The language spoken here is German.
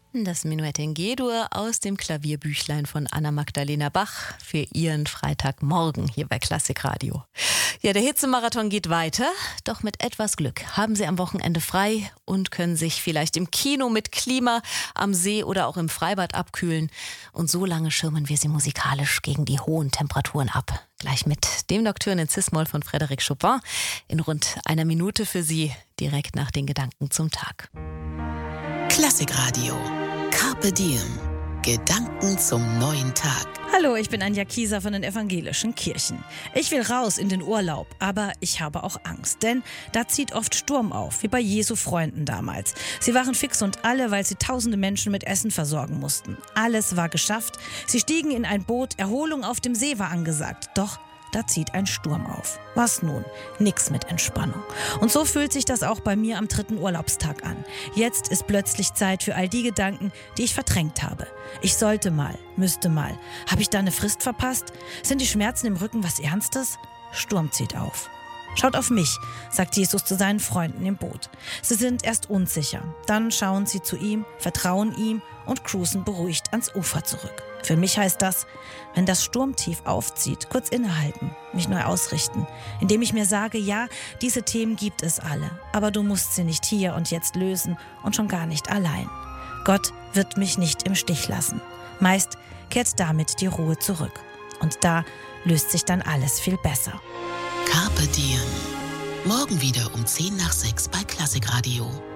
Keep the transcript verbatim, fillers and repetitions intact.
Das Menuett in G-Dur aus dem Klavierbüchlein von Anna-Magdalena Bach für Ihren Freitagmorgen hier bei Klassikradio. Ja, der Hitzemarathon geht weiter, doch mit etwas Glück haben Sie am Wochenende frei und können sich vielleicht im Kino mit Klima, am See oder auch im Freibad abkühlen. Und so lange schirmen wir Sie musikalisch gegen die hohen Temperaturen ab. Gleich mit dem Nocturne in Cis-Moll von Frédéric Chopin in rund einer Minute für Sie, direkt nach den Gedanken zum Tag. Klassikradio. Carpe Diem. Gedanken zum neuen Tag. Hallo, ich bin Anja Kieser von den Evangelischen Kirchen. Ich will raus in den Urlaub, aber ich habe auch Angst, denn da zieht oft Sturm auf, wie bei Jesu Freunden damals. Sie waren fix und alle, weil sie tausende Menschen mit Essen versorgen mussten. Alles war geschafft, sie stiegen in ein Boot, Erholung auf dem See war angesagt. Doch da zieht ein Sturm auf. Was nun? Nix mit Entspannung. Und so fühlt sich das auch bei mir am dritten Urlaubstag an. Jetzt ist plötzlich Zeit für all die Gedanken, die ich verdrängt habe. Ich sollte mal, müsste mal. Habe ich da eine Frist verpasst? Sind die Schmerzen im Rücken was Ernstes? Sturm zieht auf. Schaut auf mich, sagt Jesus zu seinen Freunden im Boot. Sie sind erst unsicher. Dann schauen sie zu ihm, vertrauen ihm und cruisen beruhigt ans Ufer zurück. Für mich heißt das, wenn das Sturmtief aufzieht, kurz innehalten, mich neu ausrichten, indem ich mir sage, ja, diese Themen gibt es alle, aber du musst sie nicht hier und jetzt lösen und schon gar nicht allein. Gott wird mich nicht im Stich lassen. Meist kehrt damit die Ruhe zurück. Und da löst sich dann alles viel besser. Carpe Diem. Morgen wieder um zehn nach sechs bei Klassikradio.